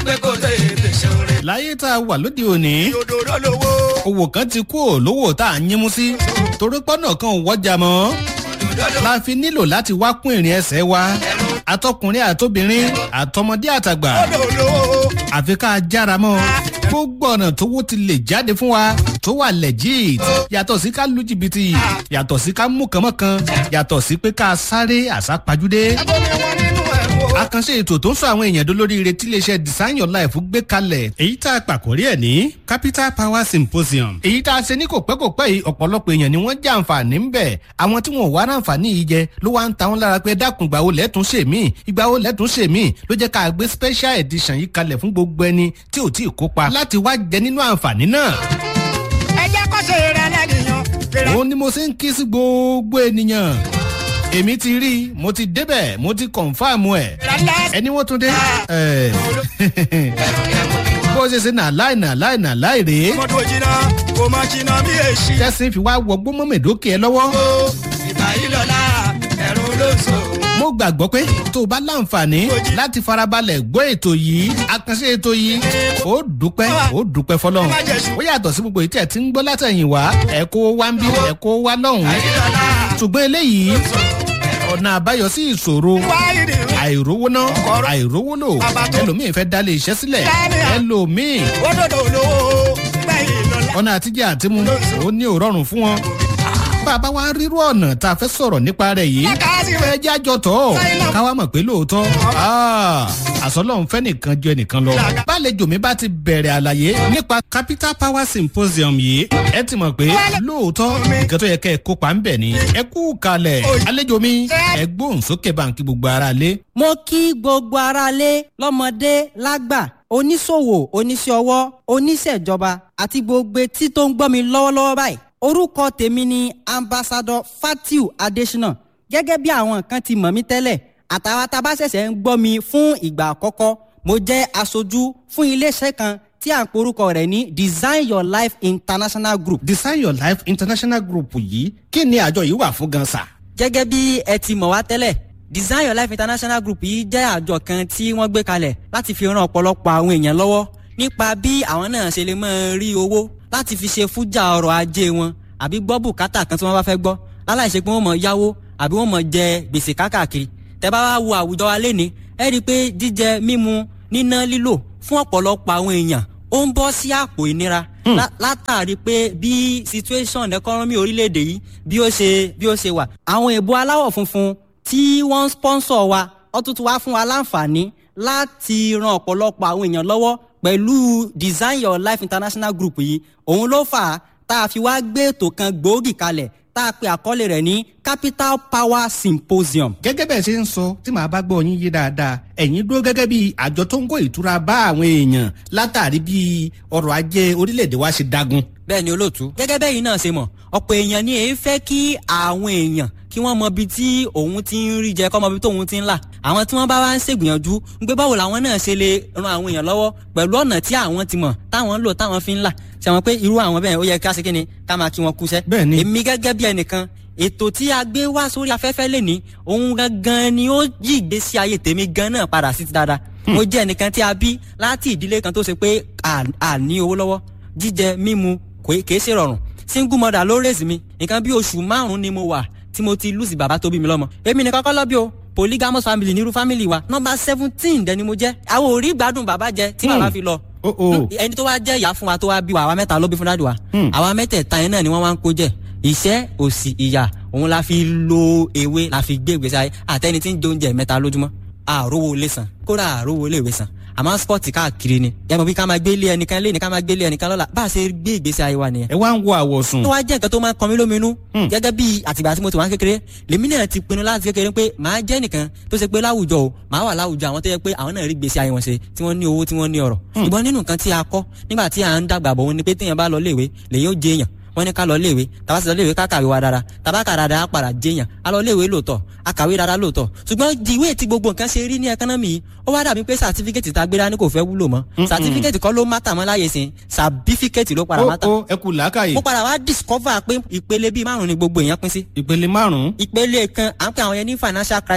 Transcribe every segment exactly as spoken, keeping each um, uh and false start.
pé kò tètè ṣoore. láyé tá a wà lóde òní òdòdó lówó. owó kan ti kú ò lówó tá a yín mú sí torí pọ́nà kan ò wọ́jà mọ́ la fi nílò láti wá kún ìrìn ẹsẹ̀ wa àtọkùnrin àtobìnrin àtọmọdé àtàgbà àfi ká jára mọ́ gbogbo ọ̀nà tówó ti lè jáde fún wa tó wà legit yàtọ̀ sí ká lu jìbìtì yàtọ̀ sí ká mú kànmọ́kan yàtọ̀ sí pé ká sáré àsápajúdé àkànṣe ètò tó ń sọ àwọn èèyàn dolóríire tí iléeṣẹ́ design your life gbé kalẹ̀ èyí tá a pàkórí ẹ̀ ní capital power symposium èyí tá a ṣe ní kò pẹ́ kò pẹ́ yìí ọ̀pọ̀lọpọ̀ èèyàn ni wọ́n jẹ́ àǹfààní ń bẹ̀ àwọn tí wọn ò wá ráǹfààní yìí jẹ ló wá ń ta wọn lára pé dákun ìgbà wo lẹ́tún ṣe mí ìgbà wo lẹ́tún ṣe mí ló jẹ́ ká gbé special edition yìí kalẹ̀ fún gbogbo ẹni tí ò tí ì kópa láti wá jẹ nínú àǹfààní náà. ẹ jẹ́ kó ṣe rẹ̀ lẹ́nìyàn. òun ni mo ṣe ń kí sí gbogbo ènìyàn èmi ti rí mo ti débẹ̀ mo ti kọ̀nfàmù ẹ̀ ẹni wọ́n tún dé bó ṣe ṣe nà láì nà láì nà láì rèé mọ́tò jìnnà kò má jìnnà bí èsì. tẹ́sí fi wá wọgbó mọ́mẹ́dókè ẹ lọ́wọ́. ìgbà yìí lọ́la ẹ̀rù ló sọ. mo gbàgbọ́ pé tó o bá láǹfààní láti farabalẹ̀ gbọ́ ètò yìí àkànṣe ètò yìí ó dúpẹ́ ó dúpẹ́ fọlọ́run ó yàtọ̀ sí gbogbo ìtẹ̀ tí ń gbọ́ látẹ̀yìn wá ẹ̀ kó wá ń bí ẹ̀ kó wá lọ́hùn-ún ṣùgbọ́n eléyìí ọ̀nà àbáyọ sí ìṣòro àìrówó ná àìrówó lò ẹlòmíì fẹ́ dálé iṣẹ́ sílẹ̀ ẹlòmíì ọ̀nà àtijọ́ àtimú ó ní òrọ̀rùn fún wọn bàbá wa rírú ọ̀nà tá a fẹ́ sọ̀rọ̀ nípa rẹ̀ yìí fẹ́ jájọ tọ̀ káwa mọ̀ pé lóòótọ́ àsọlọ́run fẹ́ nìkan ju ẹnìkan lọ. bálejò mi bá ti bẹ̀rẹ̀ àlàyé nípa capital power symposium yìí ẹ ti mọ̀ pé lóòótọ́ nǹkan tó yẹ kẹ́ ẹ kópa ń bẹ̀ ni ẹ kú kalẹ̀ àlejò mi ẹ gbóhùn sókè báńkì gbogbo ara lé. mo kí gbogbo ara lé lọ́mọdé lágbà oníṣòwò oníṣẹ́ ọwọ́ oníṣẹ́jọba àti gbogbo etí tó ń gbọ́ mi lọ́wọ́lọ́wọ́ báyìí orúkọ tèmi ni ambassador Fatiu Adesina gẹ́gẹ́ bí àwọn kan ti mọ̀ mí tẹ́lẹ̀ àtàwọn tá a bá ṣẹ̀ṣẹ̀ ń gbọ́ mi fún ìgbà àkọ́kọ́ mo jẹ́ aṣojú fún iléeṣẹ́ kan tí à ń porúkọ rẹ̀ ní Design Your Life International Group. Design Your Life International Group yìí kí ni àjọ yìí wà fún gan sa. gẹ́gẹ́ bí ẹ ti mọ̀ wá tẹ́lẹ̀ Design Your Life International Group yìí jẹ́ àjọ kan tí wọ́n gbé kalẹ̀ láti fi ran ọ̀pọ̀lọpọ̀ àwọn èèyàn lọ́wọ́ nípa bí àwọn náà ṣe lè máa rí owó láti fi ṣe fújà ọrọ̀ ajé wọn àbí gbọ́ bùkátà kan tí wọ́n bá fẹ́ gbọ́ láláì ṣe pé wọ́n mọ̀ yáwó àbí wọ́n mọ̀ jẹ gbèsè káàkiri tẹ́ bá wá wo àwùjọ wa lénìí ẹ rí i pé jíjẹ mímu níná lílò fún ọ̀pọ̀lọpọ̀ àwọn èèyàn ó ń bọ́ sí àpò ìnira látàrí pé bí situation economy orílẹ̀-èdè yìí bí ó ṣe bí ó ṣe wà àwọn èèbó aláwọ̀ funfun tí wọ́n ń sponsor wa ó tún tún wá fún wa láǹfààní láti ran ọ̀pọ̀lọpọ̀ àwọn èèyàn lọ́wọ́ pẹ̀lú Design Your Life International Group yìí òun ló fà á tá a fi wá gbé ètò kan gbòógì kalẹ̀ tá a pe àkọlé rẹ̀ ní Capital Power Symposium. gẹ́gẹ́ bẹ́ẹ̀ ṣe ń sọ tí màá bá gbọ́ yín yé dáadáa ẹ̀yin dúró gẹ́gẹ́ bí àjọ tó ń kó ìtura bá àwọn èèyàn látàrí bí ọrọ̀ ajé orílẹ̀-èdè wa ṣe dagun. bẹ́ẹ̀ ni olóòtú gẹ́gẹ́ bẹ́ẹ̀ yìí náà ṣe mọ̀ ọ̀pọ̀ èèyàn ni èyí fẹ́ kí àwọn èèyàn kí wọ́n mọ ibi tí òun ti ń rí jẹ kọ́ mọ ibi tóun ti ń là àwọn tí wọ́n bá wá ń ṣègbìyànjú ń gbé báwo làwọn náà ṣe lè ran àwọn èèyàn lọ́wọ́ pẹ̀lú ọ̀nà tí àwọn ti mọ̀ táwọn ń lò táwọn fi ń là ṣe àwọn pé irú àwọn bẹ́ẹ̀ ó yẹ ká ṣe kí ni ká máa kí wọn kúṣẹ́. bẹ́ẹ̀ni èmi gẹ́gẹ́ bí ẹnìkan ètò tí a gbé wá sórí afẹ́fẹ́ lẹ́ni òun gangan ni ó yí ìgbésí ayé tèmi gan náà padà sí ti dáadáa. mo jẹ́ ẹnìkan tí a bí láti ìdílé kan tó ṣe pé a ní owó lọ́wọ́ jíjẹ mímu kìí ṣe rọrùn single mother ló raise mi nǹkan bí oṣù márùn-ún ni mo wà tí mo ti lùsì bàbá tó bí mi lọ́mọ èmi nìkan kọ́ lọ́ bí o polygamous family nírú family wa number seventeen dẹni mo jẹ́ àwọn ò rí gbádùn bàbá jẹ tí bàbá fi lọ ẹni tó wá jẹ́ ìyá fún wa tó wá bí wa àwa mẹ́ta ló bí fún dáàdì wa àwa mẹ́tẹ̀ẹ̀ta yẹn náà ni wọ́n wá ń kó jẹ ìṣẹ́ òṣì ìyà òun la fi lo ewé la fi gbé ìgbésí ayé àtẹni tí ń jẹ oúnjẹ mẹ́ta lójúmọ́ àrówó lè san kódà àrówó lè wé san àmọ́ spọ́ọ̀tì káàkiri ni yàtọ̀ bí ká máa gbélé ẹnìkan lé ní ká máa gbélé ẹnìkan lọ́la bá a ṣe gbé ìgbésí ayé wa nìyẹn. ẹ wá ń wo àwọ̀sùn. tó wá jẹ́ nǹkan tó máa ń kan mí lóminú gẹ́gẹ́ bí àtìgbà tí mo ti wá kékeré lèmi náà ti pinnu láti kékeré pé màá jẹ́ nìkan tó ṣe pé láwùjọ o màá wà láwùjọ àwọn tó yẹ pé àwọn náà rí ìgbésí ayé wọn ṣe tí wọ́n ní owó tí wọ́n ní ọrọ̀. ṣùgbọ́n nínú nǹkan tí a kọ́ nígbà tí à ń dàgbà bọ̀ wọn ni pé téèyàn bá lọ léèwé lèyìn ó jẹ́ èèyàn wọ́n ní ká lọ léèwé tàbá sì lọ léèwé ká kàwé wa dára tàbá kà dáadáa á padà jẹyàn á lọ léèwé lóòótọ́ á kàwé dáadáa lóòótọ́ ṣùgbọ́n ìwé tí gbogbo nǹkan ṣe rí ní ẹkánọ́mì yìí ó wá dàbí pé sàtífíkẹ́tì tá a gbé dání kò fẹ́ wúlò mọ́ sàtífíkẹ́tì kọ́ ló mátà mọ́ láyé sìn sàbífíkẹ́tì ló padà mátà. ó ẹ kú làákàyè. mo padà wá discover pé ìpele bíi márùn ni gbogbo èèyàn pín sí. ìpele márùn. ìpele kan à ń pè àwọn yẹn ní financial crisis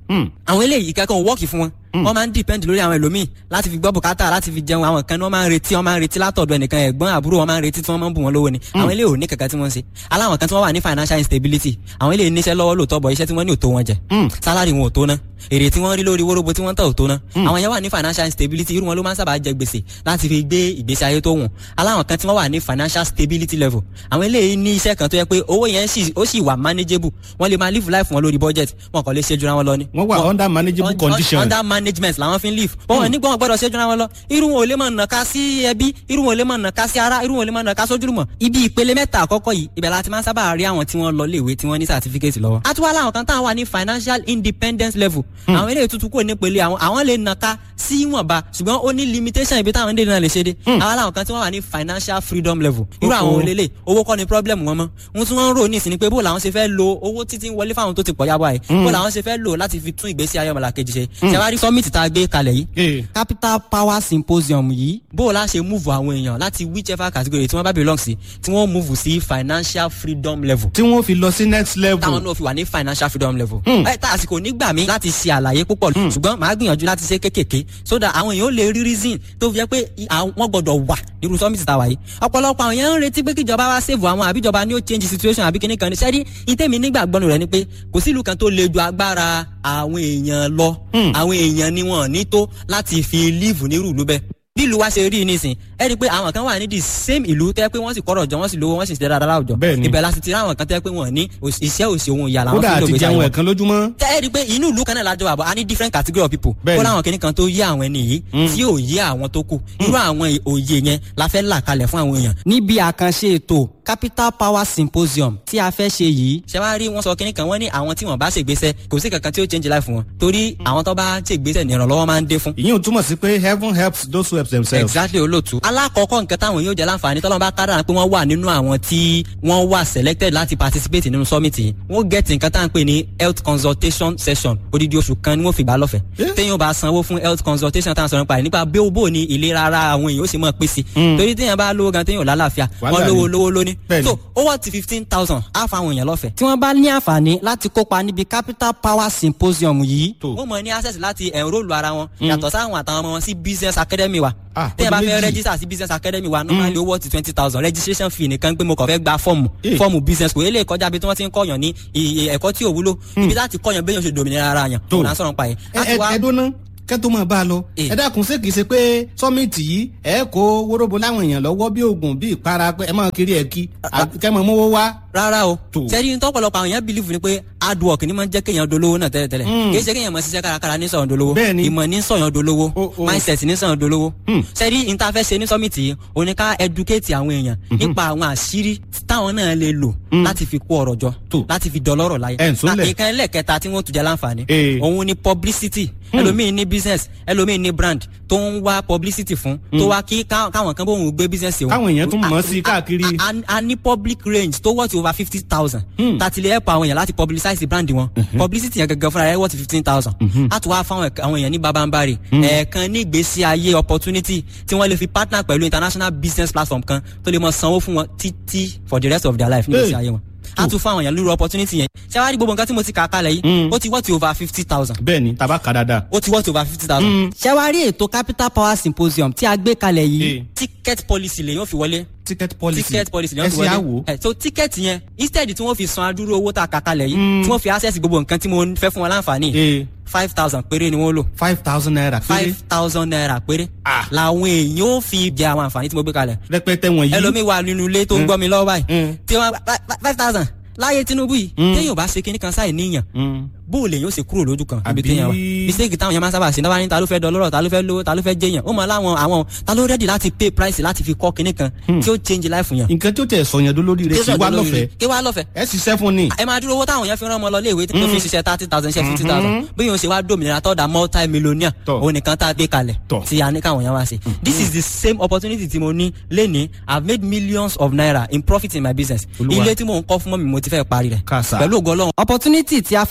àwọn eléyìí kankan wọ́ọ̀kì fún wọn wọ́n máa ń depend lórí àwọn ẹlòmíì láti fi gbọ́ bùkátà láti fi jẹun àwọn kan ní wọ́n máa ń retí wọ́n máa ń retí látọ̀dọ̀ ẹnìkan ẹ̀gbọ́n àbúrò wọ́n máa ń retí tí wọ́n máa ń bù wọ́n lówó ni àwọn eléyìí ò ní kankan tí wọ́n ń ṣe aláwọn kan tí wọ́n wà ní financial instability àwọn eléyìí níṣẹ́ lọ́wọ́ lóòótọ́ bọ̀ iṣẹ́ tí wọ́n ní ò tó wọn jẹ salary wọn ò tó ná èrè tí wọ́n rí lórí wóróbo tí wọ́n tà ò tó ná àwọn yẹn wà ní financial instability irú wọn ló máa ń sábà jẹ gbèsè láti fi gbé ìgbésí ayé tó wùn aláwọn kan tí wọ́n wà ní financial stability level àwọn eléyìí ní iṣẹ́ kan tó yẹ pé owó yẹn ó sì wà manageable wọ́n lè máa live life wọn lórí budget wọn kò lè ṣe jura wọn lọ ni. wọ́n wà under manageable condition. under management làwọn fi ń live. wọ́n ní gbọ́n gbọ́dọ̀ ṣe jura wọn lọ irú wọn ò lè máa nàka sí ẹbí irú wọn ò lè máa nàka sí ara irú wọn ò lè máa nàka sójúlùmọ̀. ibi ìpele mẹ́ta àkọ́kọ́ yìí ibẹ̀ láti máa ń sábà rí àwọn tí wọ́n lọ léèwé tí wọ́n ní certificate lọ́wọ́. a tún wá láwọn kan táwọn wà ní financial independence level. àwọn eléyìí tuntun kò ní pele àwọn àwọn lè nàka sí ìwọ̀nba ṣùgbọ́n ó ní limitation ibi táwọn ènìyàn lè ṣe dé. àwọn láwọn kan tí wọ́n wà ní financial freedom level. irú àwọn olélè owó kọ́ ni problem wọn mọ́. wọ́n tún wọ́n ń rò ní ìsìn ni pé bó làwọn ṣe fẹ́ lo owó títí wọlé fáwọn tó ti pọ̀ yábọ̀ yìí. bó làwọn ṣe fẹ́ lò láti fi tún ìgbésí ayé ọmọlàkejì ṣe. ṣẹwárí summit tá a gbé kalẹ̀ yìí. capital power symposium yìí. bó la ṣe move àwọn èèyàn láti whichever category tí wọ́n bá belong sí tí wọ́n move sí financial freedom level. tí wọ́n fi lọ sí next level. táwọn náà fi wà ní financial freedom level. ẹ tá àsìkò nígbà mi láti ṣe àlàyé púpọ̀ ṣùgbọ́n màá gbìyànjú láti ṣe kékèké so that àwọn èèyàn ó lè rí reason tó fi jẹ́ pé wọ́n gbọ́dọ̀ wà nírú summit tá a wà yìí. ọ̀pọ̀lọpọ̀ àwọn èèyàn ń retí pé kíjọba wá save àwọn àbíjọba ni ó change situation àbí kíní kan ní sẹ́rí ìtẹ́mi nígbàgbọ́nù rẹ̀ ni pé kò sí ìlú kan tó le ju agbára àwọn èèyàn lọ àwọn èèyàn ni wọn ní tó láti fi live nírú ìlú bẹ́ẹ̀ bí ìlú wa ṣe rí nísìn ẹ rí i pé àwọn kan wà ní the same ìlú tẹ́ pé wọ́n sì kọ́rọ̀ jọ wọ́n sì lówó wọ́n sì ṣe dáadáa láwùjọ ibẹ̀ la sì ti rí àwọn kan tẹ́ pé wọ́n ní iṣẹ́ òsì ohun ìyá làwọn fi lò gbèsè àwọn ẹ̀kan lójúmọ́. tẹ́ ẹ rí i pé inú ìlú kan náà lájọ àbọ̀ a ní different category of people kó láwọn kìnnì kan tó yé àwọn ẹni yìí tí ò yé àwọn tó kù irú àwọn òye yẹn la fẹ́ là kalẹ̀ fún àwọn èèyàn. níbi àkànṣe ètò capital power symposium tí a fẹ́ ṣe yìí. ṣé wàá rí wọn sọ kínní kan wọ́n ní àwọn tí wọ́n bá ṣègbésẹ̀ kò sí kankan tí ó change life wọn torí àwọn tó bá ṣègbésẹ̀ ní ìrànlọ́wọ́ máa ń dé fún. ìyẹn ò túmọ̀ sí pé heaven helps those who help themselves. exactly olóòtú. alákọ̀ọ́kọ́ nǹkan táwọn yóò jẹ́ láǹfààní tọ́lọ́mọ bá kádàrá pé wọ́n wà nínú àwọn tí wọ́n wà selected láti participate nínú summit yìí wọ́n get nǹkan tá à ń pè ní health consultation session odidi oṣù kan ni wọ́n fi gbà lọ́fẹ̀ẹ́. téèyàn bá sanwó fún health consultation tá à ń sọ̀rọ̀ nípa rẹ̀ nípa bí ó bò ní ìlera ara àwọn èèyàn ó sì mọ̀ pé sí. torí téèyàn bá lówó gan téèyàn lálàáfíà wọ́n lówó lówó lóní. so ó wà ti fifteen thousand á fa àwọn èèyàn lọ́fẹ̀ẹ́. tí wọ́n bá ní àǹfààní láti kópa níbi capital power symposium yìí wọ́n mọ̀ ní access láti enrol ara wọn yàtọ̀ sáwọn àtàwọn ọmọ wọn sí business academy wa. téèyàn bá fẹ́ register sí business academy wa normally owó ti twenty thousand registration fee nìkan pé mo kàn fẹ́ gba fọ́ọ̀mù fọ́ọ̀mù business kò eléyìí kọjá bí tí wọ́n ti ń kọ́yàn ní ẹ̀kọ́ tí ò wúlò ibi láti kọ́yàn béèyàn ṣe dòmìnira ara yàn tó náà sọ̀rọ̀ pa yẹn. ẹ dúná kẹ́tọ́ máa bá a lọ ẹ dákun ṣé kìí ṣe pé sọ́mìtì yìí ẹ kó wóróbo láwọn èèyàn lọ́wọ́ bí oògùn bí ìpara pé ẹ máa kiri ẹ̀ kí kẹ́ mọ̀ mówó wá. rárá o sẹ́ni ní tọ́pọ̀lọpọ̀ àwọn èèyàn believe ni pé hard work ni máa ń jẹ́ kéèyàn dolówó náà tẹ́lẹ̀tẹ́lẹ̀ kì í ṣe kéèyàn máa ṣiṣẹ́ kárakára ní sọ̀yàn dolówó ìmọ̀ ní sọ̀yàn dolówó mindset ní sọ̀yàn dolówó sẹ́ni ní ta fẹ́ ṣe ní sọ́mìtì yìí ó ní ká educate àwọn èèyàn nípa àwọn àṣírí táwọn náà lè lò láti fi kó ọrọ̀ jọ láti fi dọlọ́rọ̀ láyé nǹkan ẹlẹ́kẹta tí wọ́n tún jẹ́ láǹfààní òun ni publicity ẹlòmíì ní business ẹlòmíì ní brand tó ń wá publicity fún tó wá kí káwọn kan bóun gbé business òun. káwọn èèyàn tún mọ̀ sí káàkiri. a ní public range tó worth over fifty thousand. tàti lè help àwọn èèyàn láti publicize brand wọn. publicity yẹn gẹ́gẹ́ fúnra rẹ̀ worth fifteen thousand. a tún wá fáwọn àwọn èèyàn ní babambari. ẹ̀ẹ̀kan ní ìgbésí ayé opportunity tí wọ́n lè fi partner pẹ̀lú international business platform kan tó lè mọ sanwó fún wọn títí for the rest of their life ní ìgbésí ayé wọn. a tún fún àwọn èèyàn lórí opportunity yẹn ṣé wàá rí gbogbo nǹkan tí mo ti kà kalẹ̀ yìí ó ti worth over fifty thousand. bẹ́ẹ̀ni tàbá kà dáadáa. ó ti worth over fifty thousand. ṣé wàá rí ètò capital power symposium tí a gbé kalẹ̀ yìí ticket policy lè yóò fi wọlé. ticket policy ticket policy lè yóò fi wọlé. ẹ so ticket yẹn instead tí wọ́n fi san adúrú owó tá a kà kalẹ̀ yìí tí wọ́n fi access gbogbo nǹkan tí mo fẹ́ fún wọn láǹfààní five thousand péré ni wọ́n lò. five thousand naira péré. five thousand naira péré. làwọn èèyàn ó fi jẹ àwọn àǹfààní tí mo gbé kalẹ̀. rẹpẹtẹ wọ̀nyí. ẹlòmíì wà nínú ilé tó ń gbọ́ mi lọ́wọ́ báyìí tí wọ́n five thousand láyé Tinubu yìí téèyàn bá ṣe kinní kan sáì níyàn bó o lè yóò ṣe kúrò lójú kan ibi téèyàn wà mistake táwọn yẹn máa ń sábà ṣe náà wá ní ta ló fẹ́ dọlọ́rọ̀ ta ló fẹ́ lówó ta ló fẹ́ jẹyàn ó mọ láwọn àwọn ta ló ready láti pay price láti fi kọ́ kinní kan tí ó change life yẹn. nǹkan tí ó tẹ̀ sọ̀yàn dó lórí rẹ̀ kí wá lọ́fẹ̀ẹ́ kí wá lọ́fẹ̀ẹ́. ẹ ṣiṣẹ́ fún ni. ẹ máa dúró owó táwọn yẹn fi rán ọmọ lọ léèwé tó fi ṣiṣẹ́ thirty thousand ṣe fifty thousand bí yóò ṣe wá dòmìnira tọ́da multi millionaire òun nìkan tá a gbé kalẹ̀ tí a ní káwọn yẹn wá ṣe. this is the same opportunity tí mo ní lénìí I've made millions of naira in profit in my business. ilé tí mò ń kọ́ fún mọ́ mi mo ti fẹ́ parí rẹ̀ pẹ̀lú ògo Ọlọ́run. opportunity tí a fẹ́ fún àwọn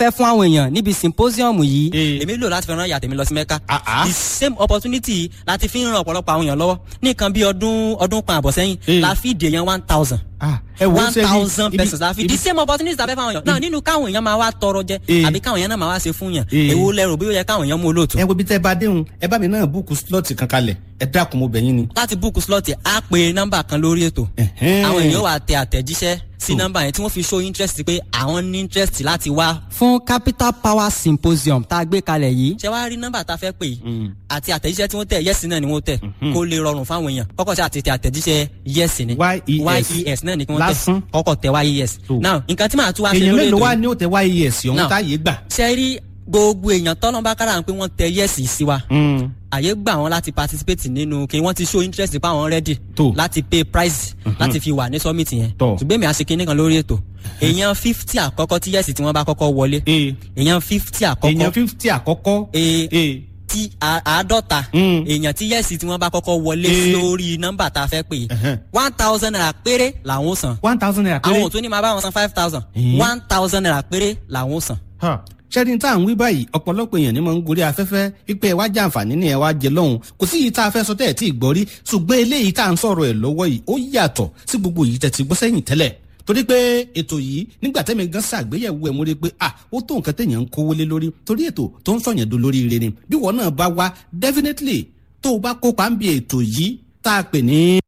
èèyàn níbi symposium yìí Eh. èmi lò láti fi rán ìyá tèmi lọ sí Mẹ́kà Ah, ah. the same opportunity láti fi ń ran ọ̀pọ̀lọpọ̀ àwọn èèyàn lọ́wọ́ ní nǹkan bí ọdún ọdún kan àbọ̀ sẹ́yìn Eh. la fi dè yẹn one thousand Ah, ẹ wo one ṣe rí- thousand ibi- persons la fi ibi- the same opportunity tàbí fáwọn èèyàn náà nínú káwọn èèyàn máa wá tọrọ jẹ Eh. àbí káwọn èèyàn náà máa wá ṣe fún yàn Eh. èwo lẹ́rù bí ó yẹ káwọn èèyàn mú olóòtú. ẹ wo bí tẹ́ bá déhùn ẹ bá mi náà búùkù slọ́ọ̀tì kan kalẹ̀ ẹ dákun mo bẹ̀ yín ni. láti búùkù slọ́ọ̀tì á pe nọ́mbà kan lórí ètò Ẹ̀hẹ́n. àwọn èèyàn wà tẹ àtẹ̀jíṣẹ́ sí Hmm. nọ́mbà yẹn tí wọ́n fi show interest pé àwọn ní interest láti wá. fún capital power symposium tá a gbé kalẹ̀ yìí. ṣé wàá rí nọ́mbà tá a fẹ́ pè yìí àti àtẹ̀jíṣẹ́ tí wọ́n tẹ̀ yẹ́sì náà ni wọ́n tẹ̀ kó lè rọrùn fáwọn èèyàn kọ́kọ́ sí àti tẹ àtẹ̀jíṣẹ́ yẹ́sì ni yes yes náà ni kí wọ́n lásán. tẹ̀ kọ́kọ́ tẹ yes. So. now nǹkan tí màá tún wá ṣe èèyàn lórí mélòó ètò wá yìí ní ó tẹ yes ọ̀hún Now. táyé gbà. ṣe rí gbogbo èèyàn tọ́lọ́ bá kára pé wọ́n tẹ yẹ́sì sí wa àyè gbà wọn láti participate nínú kí wọ́n ti show interest pa àwọn ready Tó. láti pay price láti fi wà ní summit yẹn Tó. ṣùgbọ́n mi à ṣe kinní kan lórí ètò èèyàn fifty àkọ́kọ́ tí yẹ́sì tí wọ́n bá kọ́kọ́ wọlé Ee. èèyàn fifty èèyàn àkọ́kọ́ fifty àkọ́kọ́. Ee. Ee. tí à- àádọ́ta Mm. èèyàn tí yẹ́sì tí wọ́n bá kọ́kọ́ wọlé Ee. lórí nọ́mbà tá a fẹ́ pè Ẹ̀hẹ́n. one thousand naira péré làwọn ó san one thousand naira péré. àwọn ò tún ní máa bá wọn san five thousand Ee. one thousand naira péré làwọn ó san. Ha. ṣẹ́ni tá à ń wí báyìí ọ̀pọ̀lọpọ̀ èèyàn ni mo ń gorí afẹ́fẹ́ wípé ẹ wá jẹ àǹfààní ni ẹ wá jẹ lọ́hùn kò sí yìí tá a fẹ́ sọ tẹ́ ẹ̀ tí ì gbọ́ rí ṣùgbọ́n eléyìí tá à ń sọ̀rọ̀ ẹ̀ lọ́wọ́ yìí ó yàtọ̀ sí gbogbo yìí tẹ́ ti gbọ́ sẹ́yìn tẹ́lẹ̀ torí pé ètò yìí nígbà tẹ́mi gan ṣàgbéyẹ̀wò ẹ̀ mo rí i pé ah ó tó nǹkan téèyàn ń kówó lé lórí torí ètò tó ń sọ̀yàn do lórí ire ni bí wọn náà bá wá definitely tó o bá kópa ń bi ètò yìí tá a pè ní